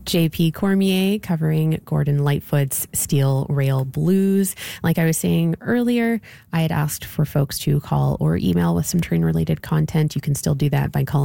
JP Cormier covering Gordon Lightfoot's Steel Rail Blues. Like I was saying earlier, I had asked for folks to call or email with some train-related content. You can still do that by calling